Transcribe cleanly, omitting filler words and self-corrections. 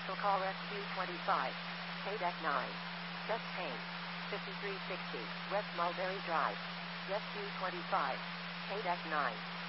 Commercial call SQ25. KDEC 9. Chest pain. 5360. West Mulberry Drive. SQ25. KDEC 9.